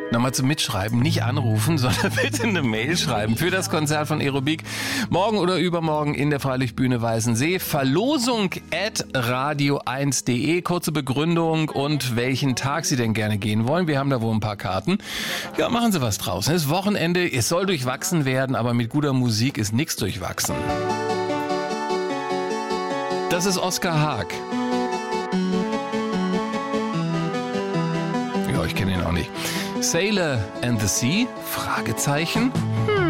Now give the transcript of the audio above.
Nochmal zum Mitschreiben, nicht anrufen, sondern bitte eine Mail schreiben für das Konzert von Aerobik. Morgen oder übermorgen in der Freilichtbühne Weißensee. Verlosung @radio1.de. Kurze Begründung und welchen Tag Sie denn gerne gehen wollen. Wir haben da wohl ein paar Karten. Ja, machen Sie was draus. Es ist Wochenende, es soll durchwachsen werden, aber mit guter Musik ist nichts durchwachsen. Das ist Oskar Haag. Ja, ich kenne ihn auch nicht. Sailor and the Sea? Fragezeichen?